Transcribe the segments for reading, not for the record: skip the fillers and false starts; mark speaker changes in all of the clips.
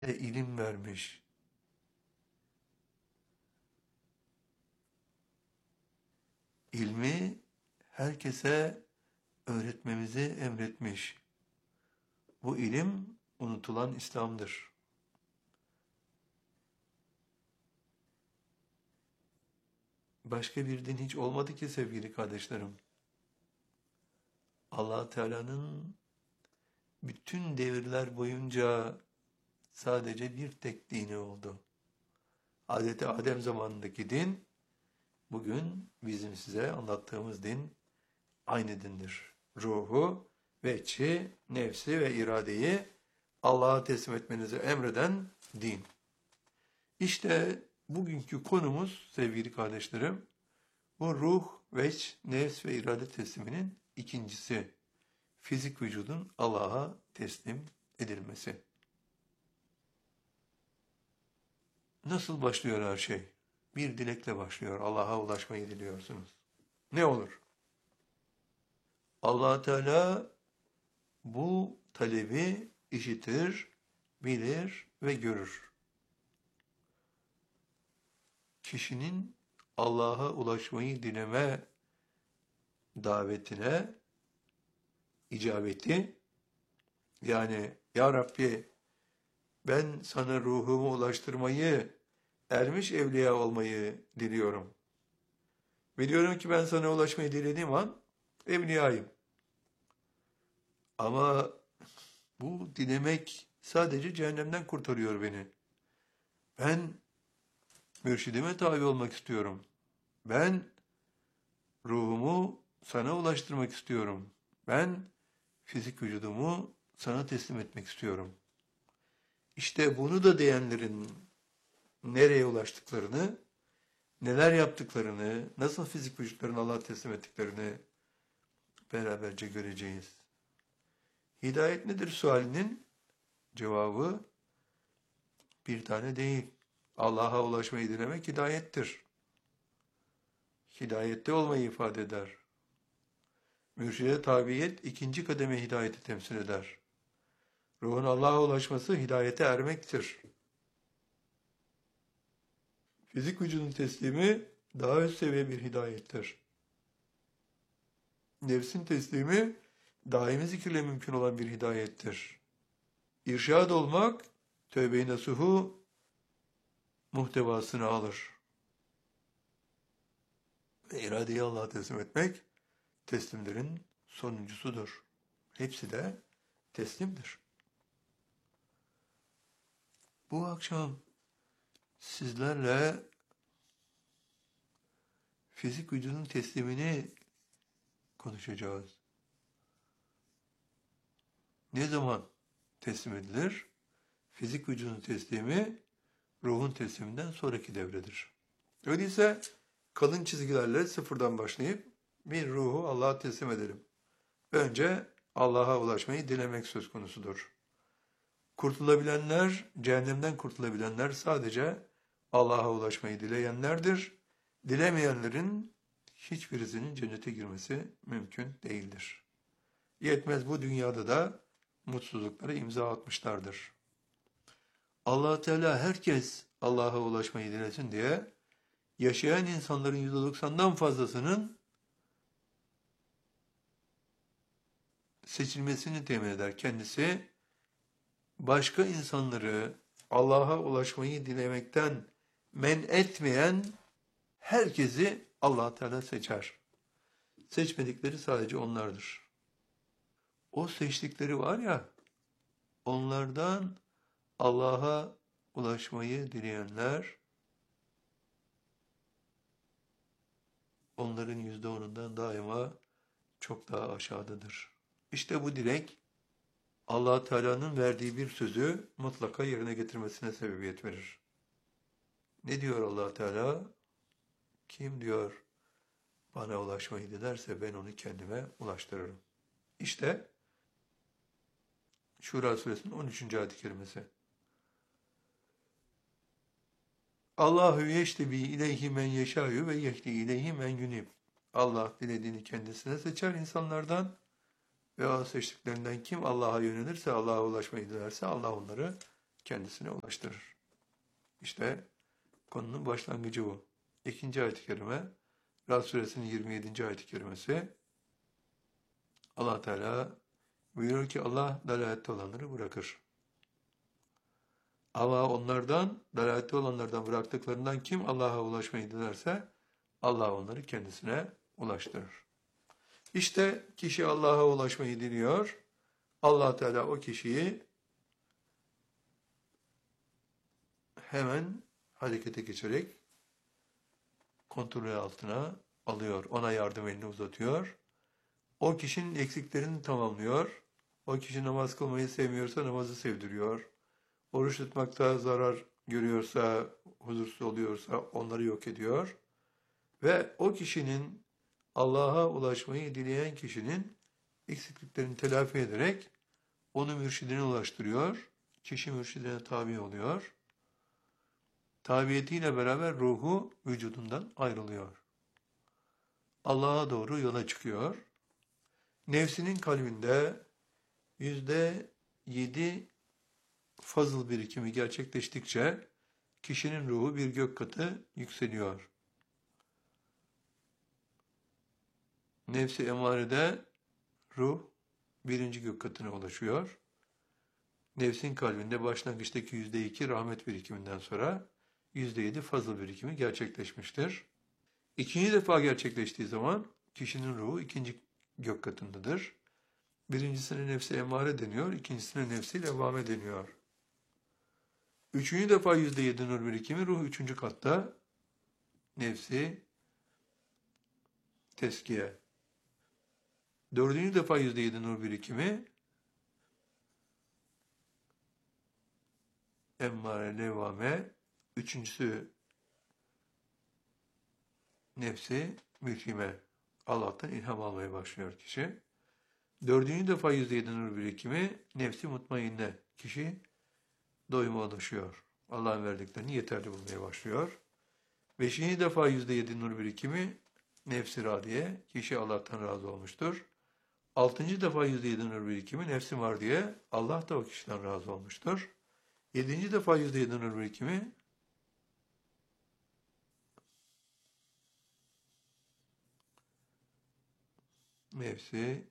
Speaker 1: ilim vermiş. İlmi herkese öğretmemizi emretmiş. Bu ilim unutulan İslam'dır. Başka bir din hiç olmadı ki sevgili kardeşlerim. Allah Teala'nın bütün devirler boyunca sadece bir tek dini oldu. Hazreti Adem zamanındaki din, bugün bizim size anlattığımız din aynı dindir. Ruhu, veçi, nefsi ve iradeyi Allah'a teslim etmenizi emreden din. İşte bugünkü konumuz sevgili kardeşlerim, bu ruh, veç, nefs ve irade tesliminin ikincisi. Fizik vücudun Allah'a teslim edilmesi. Nasıl başlıyor her şey? Bir dilekle başlıyor. Allah'a ulaşmayı diliyorsunuz. Ne olur? Allah Teala bu talebi işitir, bilir ve görür. Kişinin Allah'a ulaşmayı dileme davetine icabeti, yani Ya Rabbi ben sana ruhumu ulaştırmayı, ermiş evliya olmayı diliyorum. Biliyorum ki ben sana ulaşmayı dilediğim an evliyayım. Ama bu dilemek sadece cehennemden kurtarıyor beni. Ben mürşidime tabi olmak istiyorum. Ben ruhumu sana ulaştırmak istiyorum. Ben fizik vücudumu sana teslim etmek istiyorum. İşte bunu da diyenlerin nereye ulaştıklarını, neler yaptıklarını, nasıl fizik vücutlarını Allah'a teslim ettiklerini beraberce göreceğiz. Hidayet nedir sualinin cevabı bir tane değil. Allah'a ulaşmayı dilemek hidayettir. Hidayette olmayı ifade eder. Mürşide tabiyet ikinci kademe hidayeti temsil eder. Ruhun Allah'a ulaşması hidayete ermektir. Fizik vücudun teslimi daha üst seviye bir hidayettir. Nefsin teslimi daimi zikirle mümkün olan bir hidayettir. İrşad olmak tövbe-i nasuhu muhtevasını alır. Ve iradeyi Allah'a teslim etmek teslimlerin sonuncusudur. Hepsi de teslimdir. Bu akşam sizlerle fizik vücudun teslimini konuşacağız. Ne zaman teslim edilir? Fizik vücudun teslimi ruhun tesliminden sonraki devredir. Öyleyse kalın çizgilerle sıfırdan başlayıp bir ruhu Allah'a teslim edelim. Önce Allah'a ulaşmayı dilemek söz konusudur. Kurtulabilenler, cehennemden kurtulabilenler sadece Allah'a ulaşmayı dileyenlerdir. Dilemeyenlerin hiçbirisinin cennete girmesi mümkün değildir. Yetmez bu dünyada da mutsuzluklara imza atmışlardır. Allah Teala herkes Allah'a ulaşmayı dilesin diye yaşayan insanların %90'dan fazlasının seçilmesini temin eder. Kendisi başka insanları Allah'a ulaşmayı dilemekten men etmeyen herkesi Allah Teala seçer. Seçmedikleri sadece onlardır. O seçtikleri var ya, onlardan Allah'a ulaşmayı dileyenler, onların %10'undan daima çok daha aşağıdadır. İşte bu dilek, Allah Teala'nın verdiği bir sözü mutlaka yerine getirmesine sebebiyet verir. Ne diyor Allah Teala? Kim diyor bana ulaşmayı dilerse ben onu kendime ulaştırırım. İşte Şura suresinin 13. ayet-i kerimesi. Allahu yeştebi ileyhi men yeşâyu ve yehdi ileyhi men yunib. Allah dilediğini kendisine seçer insanlardan ve o seçtiklerinden kim Allah'a yönelirse, Allah'a ulaşmayı dilerse Allah onları kendisine ulaştırır. İşte konunun başlangıcı bu. İkinci ayet-i kerime, Rad suresinin 27. ayet-i kerimesi, Allah Teala buyuruyor ki Allah dalalette olanları bırakır. Ama onlardan, dalalette olanlardan bıraktıklarından kim Allah'a ulaşmayı dilerse Allah onları kendisine ulaştırır. İşte kişi Allah'a ulaşmayı diliyor. Allah Teala o kişiyi hemen harekete geçerek kontrolü altına alıyor. Ona yardım elini uzatıyor. O kişinin eksiklerini tamamlıyor. O kişi namaz kılmayı sevmiyorsa namazı sevdiriyor. Oruç tutmakta zarar görüyorsa, huzursuz oluyorsa onları yok ediyor. Ve o kişinin, Allah'a ulaşmayı dileyen kişinin eksikliklerini telafi ederek onu mürşidine ulaştırıyor. Kişi mürşidine tabi oluyor. Tabiyetiyle beraber ruhu vücudundan ayrılıyor. Allah'a doğru yola çıkıyor. Nefsinin kalbinde %7 fazıl birikimi gerçekleştikçe kişinin ruhu bir gök katı yükseliyor. Nefsi emarede ruh birinci gök katına ulaşıyor. Nefsin kalbinde başlangıçtaki %2 rahmet birikiminden sonra %7 fazıl birikimi gerçekleşmiştir. İkinci defa gerçekleştiği zaman kişinin ruhu ikinci gök katındadır. Birincisine nefsi emare deniyor, ikincisine nefsi levvame deniyor. Üçüncü defa %7 nur birikimi ruh üçüncü katta, nefsi teskiye. Dördüncü defa %7 nur birikimi emmare, levvame, üçüncüsü nefsi mülkime. Allah'tan ilham almaya başlıyor kişi. Dördüncü defa %7 nur birikimi nefsi mutmainne. Kişi doyuma ulaşıyor. Allah'ın verdiklerini yeterli bulmaya başlıyor. Beşinci defa %7 nur birikimi nefsi radiye. Kişi Allah'tan razı olmuştur. Altıncı defa %7 nur birikimi nefsi var diye Allah da o kişiden razı olmuştur. Yedinci defa %7 nur birikimi nefsi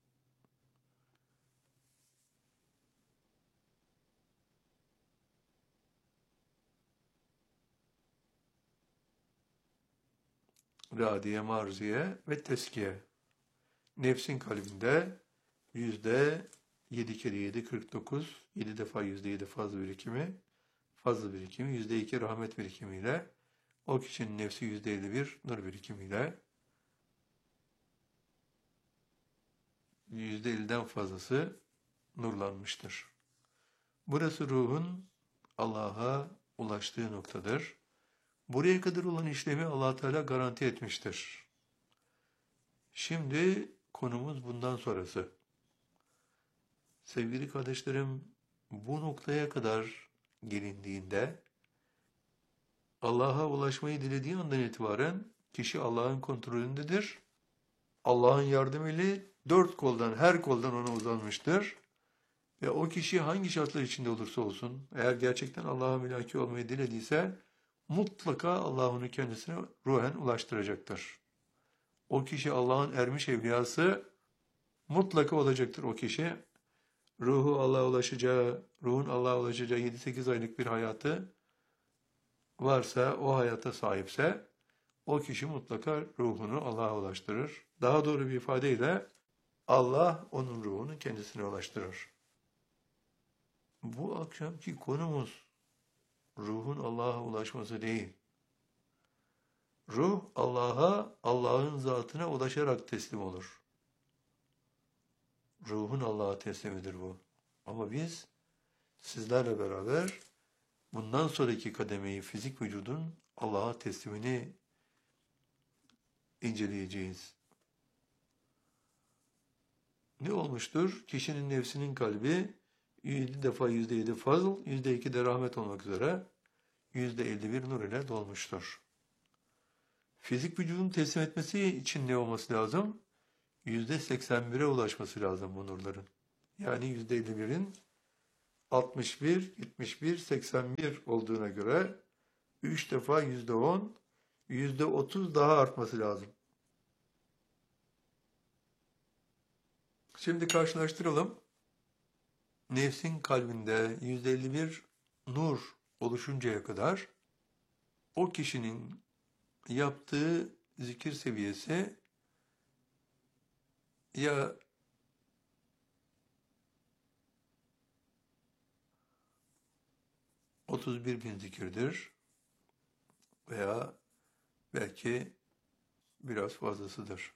Speaker 1: radiye, marziye ve teskiye. Nefsin kalbinde %7 kere 7, 49, 7 defa %7 fazla birikimi, %2 rahmet birikimiyle, o kişinin nefsi %51 nur birikimiyle, %50'den fazlası nurlanmıştır. Burası ruhun Allah'a ulaştığı noktadır. Buraya kadar olan işlemi Allah Teala garanti etmiştir. Şimdi konumuz bundan sonrası. Sevgili kardeşlerim, bu noktaya kadar gelindiğinde Allah'a ulaşmayı dilediği andan itibaren kişi Allah'ın kontrolündedir. Allah'ın yardımıyla dört koldan, her koldan ona uzanmıştır. Ve o kişi hangi şartlar içinde olursa olsun, eğer gerçekten Allah'a mülaki olmayı dilediyse, mutlaka Allah onu kendisine ruhen ulaştıracaktır. O kişi Allah'ın ermiş evliyası mutlaka olacaktır o kişi. Ruhun Allah'a ulaşacağı 7-8 aylık bir hayatı varsa, o hayata sahipse, o kişi mutlaka ruhunu Allah'a ulaştırır. Daha doğru bir ifadeyle Allah onun ruhunu kendisine ulaştırır. Bu akşamki konumuz ruhun Allah'a ulaşması değil. Ruh Allah'a, Allah'ın zatına ulaşarak teslim olur. Ruhun Allah'a teslimidir bu. Ama biz sizlerle beraber bundan sonraki kademeyi, fizik vücudun Allah'a teslimini inceleyeceğiz. Ne olmuştur? Kişinin nefsinin kalbi 7 defa %7 fazıl, %2 de rahmet olmak üzere %51 nur ile dolmuştur. Fizik vücudun teslim etmesi için ne olması lazım? %81'e ulaşması lazım bu nurların. Yani %51'in 61, 71, 81 olduğuna göre 3 defa %10, %30 daha artması lazım. Şimdi karşılaştıralım. Nefsin kalbinde %51 nur oluşuncaya kadar o kişinin yaptığı zikir seviyesi ya 31 bin zikirdir veya belki biraz fazlasıdır.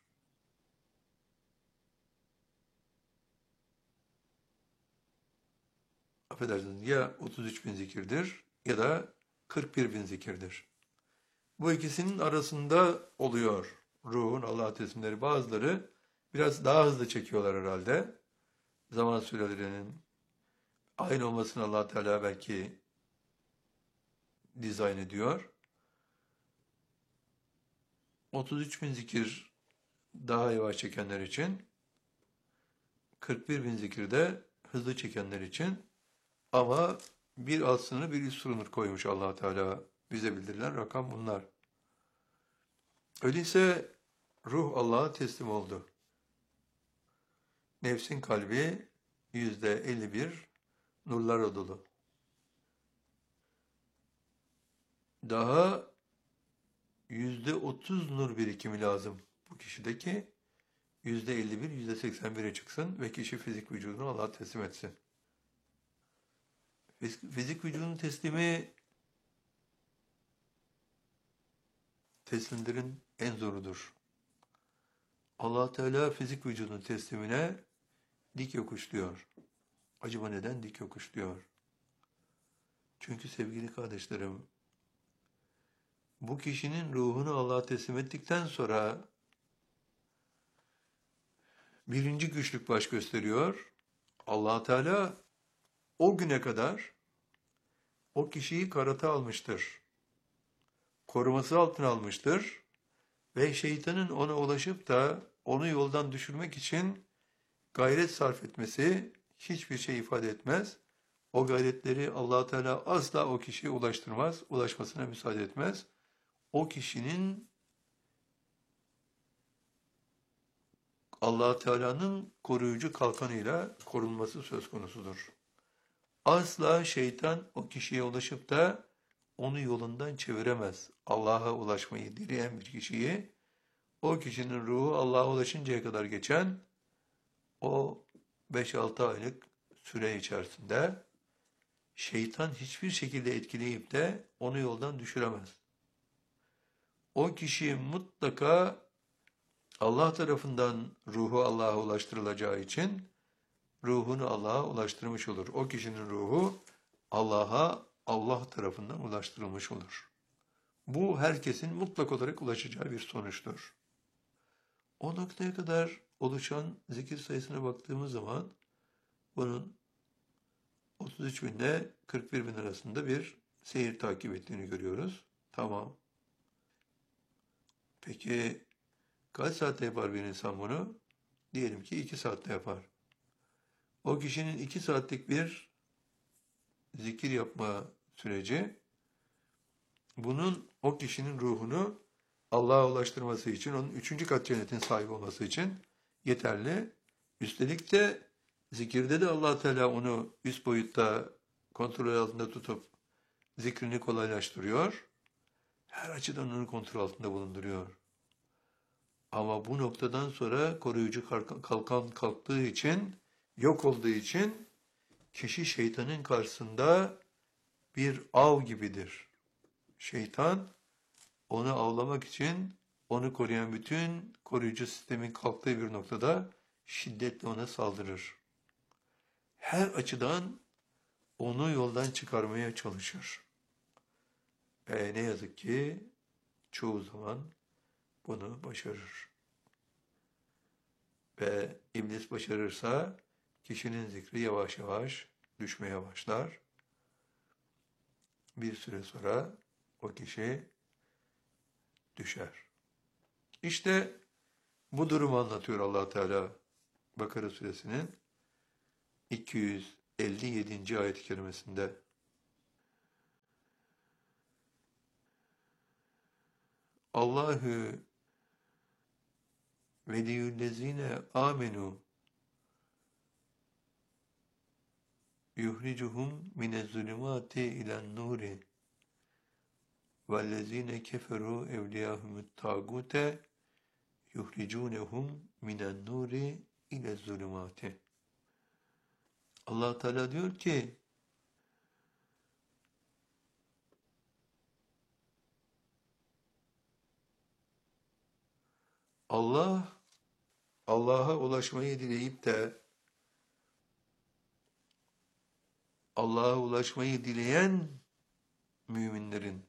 Speaker 1: Affedersiniz, ya 33 bin zikirdir ya da 41 bin zikirdir. Bu ikisinin arasında oluyor ruhun Allah'a teslimleri. Bazıları biraz daha hızlı çekiyorlar herhalde. Zaman sürelerinin aynı olmasını Allah Teala belki dizayn ediyor. 33 bin zikir daha yavaş çekenler için, 41 bin zikir de hızlı çekenler için, ama bir alt sınırı bir üst sınır koymuş Allah Teala, bize bildirilen rakam bunlar. Öyleyse ruh Allah'a teslim oldu. Nefsin kalbi %51 nurlarla dolu. Daha %30 nur birikimi lazım bu kişideki. %51, %81'e çıksın ve kişi fizik vücudunu Allah'a teslim etsin. Fizik vücudun teslimi teslimlerin en zorudur. Allah Teala fizik vücudun teslimine dik yokuş diyor. Acaba neden dik yokuş diyor? Çünkü sevgili kardeşlerim, bu kişinin ruhunu Allah'a teslim ettikten sonra birinci güçlük baş gösteriyor. Allah Teala o güne kadar o kişiyi karata almıştır. Koruması altına almıştır ve şeytanın ona ulaşıp da onu yoldan düşürmek için gayret sarf etmesi hiçbir şey ifade etmez. O gayretleri Allah Teala asla o kişiye ulaştırmaz, ulaşmasına müsaade etmez. O kişinin Allah Teala'nın koruyucu kalkanıyla korunması söz konusudur. Asla şeytan o kişiye ulaşıp da onu yolundan çeviremez. Allah'a ulaşmayı dileyen bir kişiyi, o kişinin ruhu Allah'a ulaşıncaya kadar geçen o 5-6 aylık süre içerisinde şeytan hiçbir şekilde etkileyip de onu yoldan düşüremez. O kişi mutlaka Allah tarafından ruhu Allah'a ulaştırılacağı için ruhunu Allah'a ulaştırmış olur. O kişinin ruhu Allah'a Allah tarafından ulaştırılmış olur. Bu herkesin mutlak olarak ulaşacağı bir sonuçtur. O noktaya kadar oluşan zikir sayısına baktığımız zaman bunun 33 bin ile 41 bin arasında bir seyir takip ettiğini görüyoruz. Tamam. Peki kaç saatte yapar bir insan bunu? Diyelim ki 2 saatte yapar. O kişinin 2 saatlik bir zikir yapma süreci, bunun o kişinin ruhunu Allah'a ulaştırması için, onun 3. kat cennetin sahibi olması için yeterli. Üstelik de zikirde de Allah Teala onu üst boyutta kontrol altında tutup zikrini kolaylaştırıyor. Her açıdan onu kontrol altında bulunduruyor. Ama bu noktadan sonra koruyucu kalkan kalktığı için, yok olduğu için kişi şeytanın karşısında bir av gibidir. Şeytan onu avlamak için onu koruyan bütün koruyucu sistemin kalktığı bir noktada şiddetle ona saldırır. Her açıdan onu yoldan çıkarmaya çalışır. Ve ne yazık ki çoğu zaman bunu başarır. Ve iblis başarırsa kişinin zikri yavaş yavaş düşmeye başlar. Bir süre sonra o kişi düşer. İşte bu durumu anlatıyor Allah Teala Bakara suresinin 250 57. ayet-i kerimesinde. Allahu veliyyüllezine amenu yuhricuhum minezzulümati ilen nuri vellezine keferu evliyahumut tagute yuhricunehum minen nuri ilezzulümati. Allah Teala diyor ki Allah'a ulaşmayı dileyip de Allah'a ulaşmayı dileyen müminlerin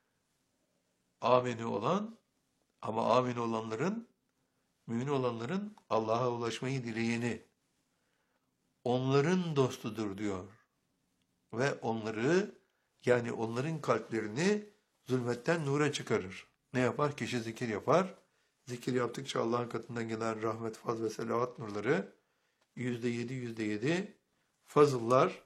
Speaker 1: ameni olan ama amin olanların mümin olanların Allah'a ulaşmayı dileyeni onların dostudur diyor. Ve onları yani onların kalplerini zulmetten nura çıkarır. Ne yapar? Kişi zikir yapar. Zikir yaptıkça Allah'ın katından gelen rahmet, faz ve selavat nurları %7 fazıllar.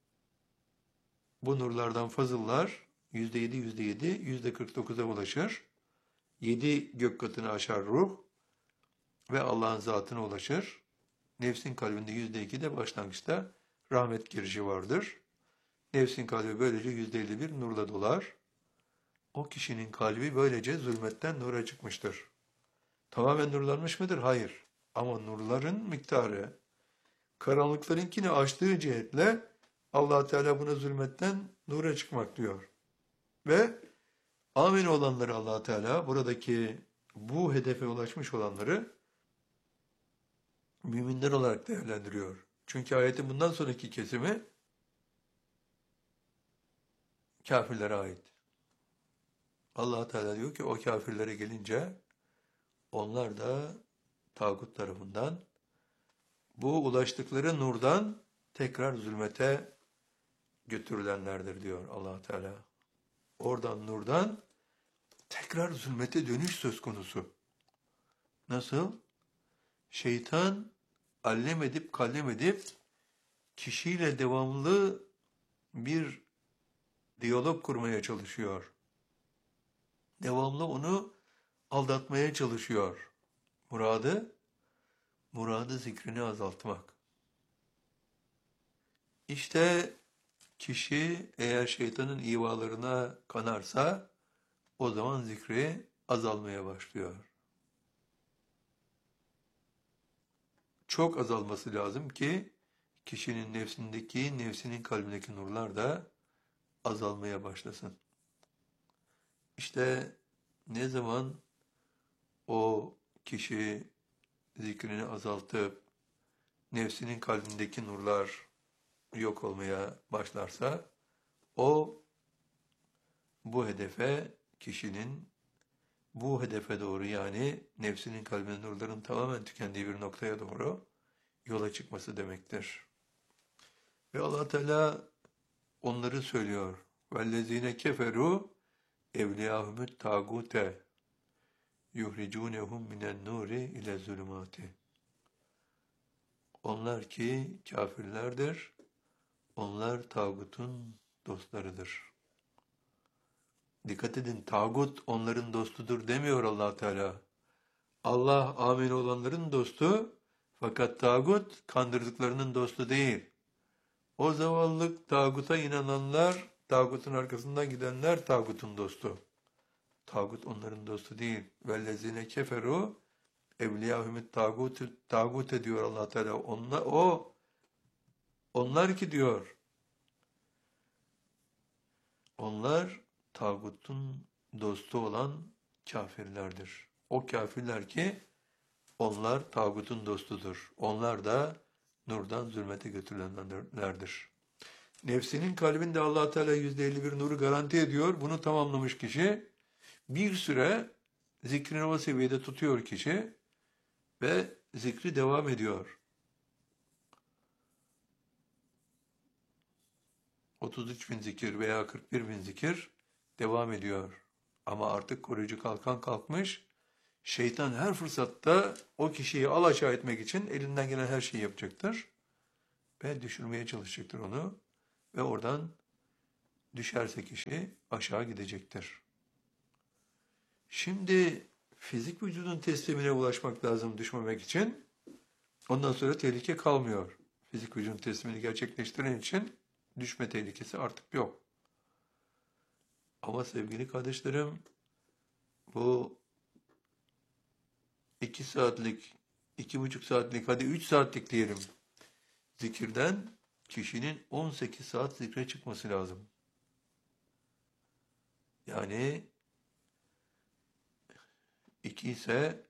Speaker 1: Bu nurlardan fazıllar %7 %49'a ulaşır. 7 gök katını aşar ruh ve Allah'ın zatına ulaşır. Nefsin kalbinde %2 de başlangıçta rahmet girişi vardır. Nefsin kalbi böylece %51 nurla dolar. O kişinin kalbi böylece zulmetten nura çıkmıştır. Tamamen nurlanmış mıdır? Hayır. Ama nurların miktarı karanlıklarınkini aştığı cihetle Allah Teala buna zulmetten nura çıkmak diyor. Ve amin olanları Allah Teala buradaki bu hedefe ulaşmış olanları müminler olarak değerlendiriyor. Çünkü ayetin bundan sonraki kesimi kafirlere ait. Allah Teala diyor ki o kafirlere gelince onlar da tağut tarafından bu ulaştıkları nurdan tekrar zulmete götürülenlerdir diyor Allah Teala. Oradan nurdan tekrar zulmete dönüş söz konusu. Nasıl? Şeytan allem edip kallem edip kişiyle devamlı bir diyalog kurmaya çalışıyor. Devamlı onu aldatmaya çalışıyor. Muradı zikrini azaltmak. İşte kişi eğer şeytanın ivalarına kanarsa o zaman zikri azalmaya başlıyor. Çok azalması lazım ki kişinin nefsinin kalbindeki nurlar da azalmaya başlasın. İşte ne zaman o kişi zikrini azaltıp nefsinin kalbindeki nurlar yok olmaya başlarsa o bu hedefe doğru yani nefsinin kalbinde nurların tamamen tükendiği bir noktaya doğru yola çıkması demektir. Ve Allah Teala onları söylüyor. وَالَّذ۪ينَ كَفَرُوا اَوْلِيَاهُمُ التَّاغُوتَ يُخْرِجُونَهُمْ مِنَ النُّورِ اِلَى الظُّلُمَاتِ. Onlar ki kafirlerdir, onlar tağutun dostlarıdır. Dikkat edin, tağut onların dostudur demiyor Allah Teala. Allah amin olanların dostu, fakat tağut kandırdıklarının dostu değil. O zavallık tağuta inananlar, tağutun arkasından gidenler tağutun dostu. Tağut onların dostu değil. Vellezine keferu evliyahumut tağut ediyor Allah Teala. Onlar ki diyor. Onlar tağutun dostu olan kafirlerdir. O kafirler ki onlar tağutun dostudur. Onlar da nurdan zulmete götürülenlerdir. Nefsinin kalbinde Allah Teala %51 nuru garanti ediyor. Bunu tamamlamış kişi bir süre zikrini o seviyede tutuyor kişi ve zikri devam ediyor. 33.000 zikir veya 41.000 zikir devam ediyor. Ama artık koruyucu kalkan kalkmış. Şeytan her fırsatta o kişiyi alaşağı etmek için elinden gelen her şeyi yapacaktır. ve düşürmeye çalışacaktır onu. Ve oradan düşerse kişi aşağı gidecektir. Şimdi fizik vücudun teslimine ulaşmak lazım düşmemek için. Ondan sonra tehlike kalmıyor. Fizik vücudun teslimini gerçekleştiren için düşme tehlikesi artık yok. Ama sevgili kardeşlerim, bu 2 saatlik, 2,5 saatlik, hadi 3 saatlik diyelim zikirden kişinin 18 saat zikre çıkması lazım. Yani 2 ise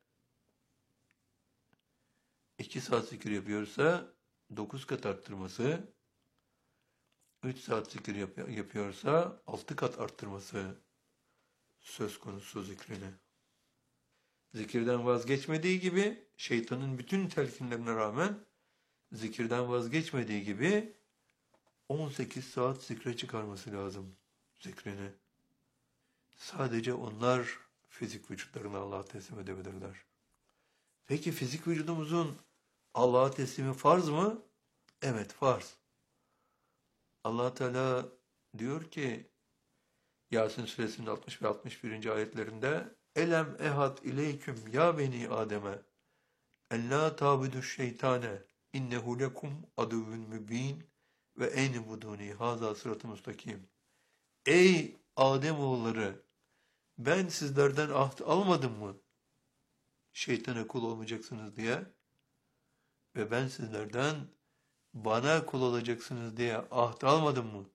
Speaker 1: 2 saat zikir yapıyorsa 9 kat arttırması, 3 saat zikir yapıyorsa 6 kat arttırması söz konusu zikrini. Zikirden vazgeçmediği gibi şeytanın bütün telkinlerine rağmen zikirden vazgeçmediği gibi 18 saat zikre çıkarması lazım zikrini. Sadece onlar fizik vücutlarını Allah'a teslim edebilirler. Peki fizik vücudumuzun Allah'a teslimi farz mı? Evet, farz. Allah Teala diyor ki Yasin suresinin 60 ve 61. ayetlerinde Elem ehad ileyküm ya beni Adem'e en la tabudu şeytane innehu lekum aduvun mübin ve enibuduni haza sıratı müstakim. Ey Ademoğulları, ben sizlerden ahd almadım mı şeytana kul olmayacaksınız diye ve ben sizlerden bana kul olacaksınız diye ahd almadım mı?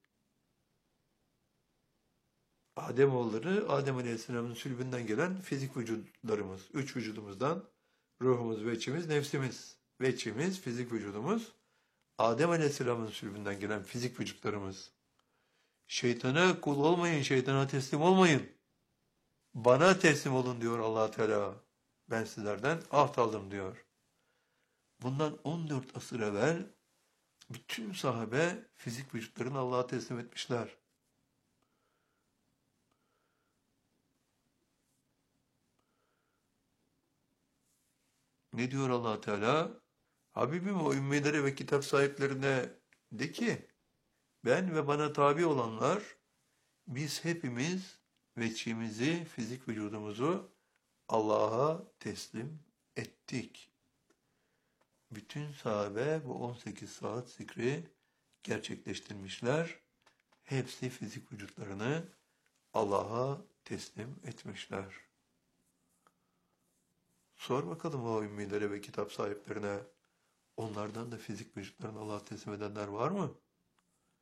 Speaker 1: Ademoğulları, Adem Aleyhisselam'ın sülbünden gelen fizik vücutlarımız, 3 vücudumuzdan ruhumuz, veçimiz, nefsimiz. Veçimiz, fizik vücudumuz, Adem Aleyhisselam'ın sülbünden gelen fizik vücutlarımız. Şeytana kul olmayın, şeytana teslim olmayın. Bana teslim olun diyor Allah Teala. Ben sizlerden ahd aldım diyor. Bundan 14 asır evvel bütün sahabe fizik vücutlarını Allah'a teslim etmişler. Ne diyor Allah Teala? Habibim o ümmilere ve kitap sahiplerine de ki ben ve bana tabi olanlar biz hepimiz veçimizi, fizik vücudumuzu Allah'a teslim ettik. Bütün sahabe bu 18 saat zikri gerçekleştirmişler. Hepsi fizik vücutlarını Allah'a teslim etmişler. Sor bakalım o ümmilere ve kitap sahiplerine, onlardan da fizik vücutlarını Allah'a teslim edenler var mı?